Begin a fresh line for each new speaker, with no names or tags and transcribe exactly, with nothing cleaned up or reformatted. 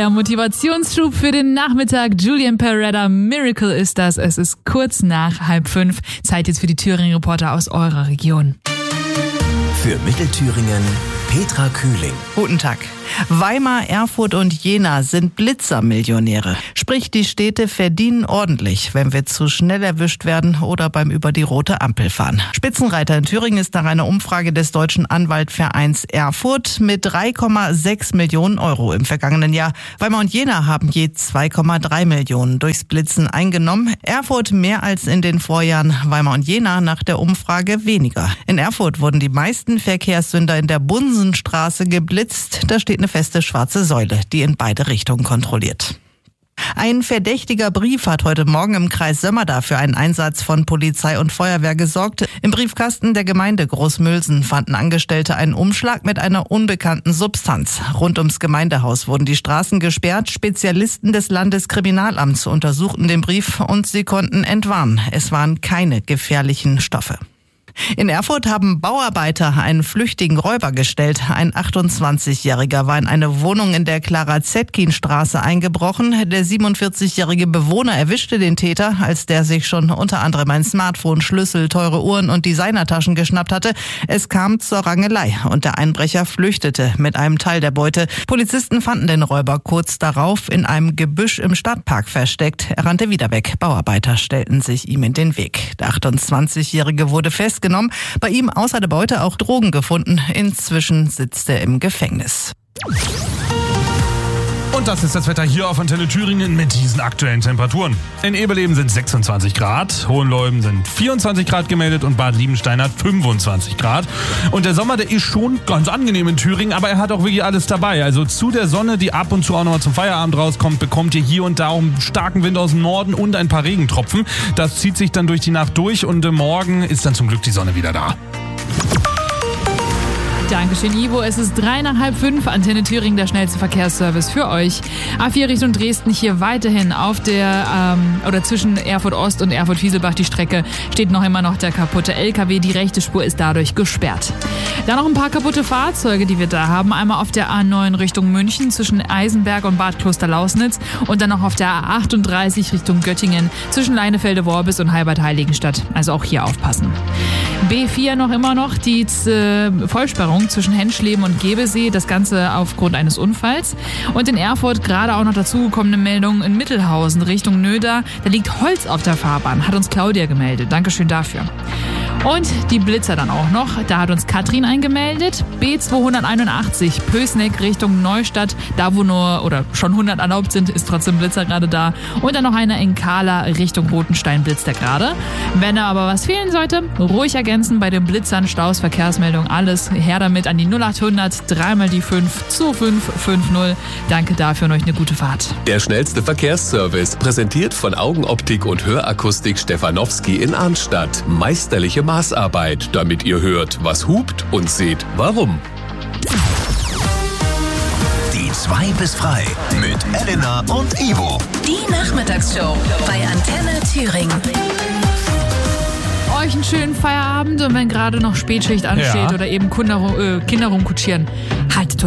euer Motivationsschub für den Nachmittag. Julian Peretta, Miracle ist das. Es ist kurz nach halb fünf. Zeit jetzt für die Thüringen-Reporter aus eurer Region.
Für Mittelthüringen Petra Kühling.
Guten Tag. Weimar, Erfurt und Jena sind Blitzermillionäre. Sprich, die Städte verdienen ordentlich, wenn wir zu schnell erwischt werden oder beim über die rote Ampel fahren. Spitzenreiter in Thüringen ist nach einer Umfrage des Deutschen Anwaltvereins Erfurt mit drei Komma sechs Millionen Euro im vergangenen Jahr. Weimar und Jena haben je zwei Komma drei Millionen durchs Blitzen eingenommen. Erfurt mehr als in den Vorjahren, Weimar und Jena nach der Umfrage weniger. In Erfurt wurden die meisten Verkehrssünder in der Bunsenstraße geblitzt. Da steht eine feste schwarze Säule, die in beide Richtungen kontrolliert. Ein verdächtiger Brief hat heute Morgen im Kreis Sömmerda für einen Einsatz von Polizei und Feuerwehr gesorgt. Im Briefkasten der Gemeinde Großmülsen fanden Angestellte einen Umschlag mit einer unbekannten Substanz. Rund ums Gemeindehaus wurden die Straßen gesperrt. Spezialisten des Landeskriminalamts untersuchten den Brief und sie konnten entwarnen. Es waren keine gefährlichen Stoffe. In Erfurt haben Bauarbeiter einen flüchtigen Räuber gestellt. Ein achtundzwanzigjähriger war in eine Wohnung in der Clara-Zetkin-Straße eingebrochen. Der siebenundvierzigjährige Bewohner erwischte den Täter, als der sich schon unter anderem ein Smartphone, Schlüssel, teure Uhren und Designertaschen geschnappt hatte. Es kam zur Rangelei und der Einbrecher flüchtete mit einem Teil der Beute. Polizisten fanden den Räuber kurz darauf in einem Gebüsch im Stadtpark versteckt. Er rannte wieder weg. Bauarbeiter stellten sich ihm in den Weg. Der achtundzwanzigjährige wurde festgenommen. Bei ihm außer der Beute auch Drogen gefunden. Inzwischen sitzt er im Gefängnis.
Und das ist das Wetter hier auf Antenne Thüringen mit diesen aktuellen Temperaturen. In Eberleben sind sechsundzwanzig Grad, Hohenleuben sind vierundzwanzig Grad gemeldet und Bad Liebenstein hat fünfundzwanzig Grad. Und der Sommer, der ist schon ganz angenehm in Thüringen, aber er hat auch wirklich alles dabei. Also zu der Sonne, die ab und zu auch nochmal zum Feierabend rauskommt, bekommt ihr hier und da auch einen starken Wind aus dem Norden und ein paar Regentropfen. Das zieht sich dann durch die Nacht durch und morgen ist dann zum Glück die Sonne wieder da.
Dankeschön, Ivo. Es ist drei nach halb fünf. Antenne Thüringen, der schnellste Verkehrsservice für euch. A vier Richtung Dresden hier weiterhin auf der, ähm, oder zwischen Erfurt Ost und Erfurt Fieselbach die Strecke steht noch immer noch der kaputte L K W. Die rechte Spur ist dadurch gesperrt. Dann noch ein paar kaputte Fahrzeuge, die wir da haben. Einmal auf der A neun Richtung München zwischen Eisenberg und Bad Kloster-Lausnitz und dann noch auf der A achtunddreißig Richtung Göttingen zwischen Leinefelde-Worbis und Heibad-Heiligenstadt. Also auch hier aufpassen. B vier noch immer noch die äh, Vollsperrung zwischen Henschleben und Gebesee, das Ganze aufgrund eines Unfalls. Und in Erfurt gerade auch noch dazugekommene Meldung in Mittelhausen Richtung Nöder. Da liegt Holz auf der Fahrbahn, hat uns Claudia gemeldet. Dankeschön dafür. Und die Blitzer dann auch noch. Da hat uns Katrin eingemeldet. B zweihunderteinundachtzig, Pößneck Richtung Neustadt. Da wo nur oder schon hundert erlaubt sind, ist trotzdem Blitzer gerade da. Und dann noch einer in Kahla Richtung Rotenstein blitzt er gerade. Wenn da aber was fehlen sollte, ruhig ergänzen bei den Blitzern, Staus, Verkehrsmeldung, alles her damit an die null achthundert, dreimal die fünf, zwei fünf fünf null. Danke dafür und euch eine gute Fahrt.
Der schnellste Verkehrsservice, präsentiert von Augenoptik und Hörakustik Stefanowski in Arnstadt. Meisterliche Maßarbeit, damit ihr hört, was hupt und seht, warum.
Die zwei bis frei mit Elena und Ivo.
Die Nachmittagsshow bei Antenne Thüringen.
Euch einen schönen Feierabend und wenn gerade noch Spätschicht ansteht
Ja.
oder eben Kinder, äh, Kinder rumkutschieren, haltet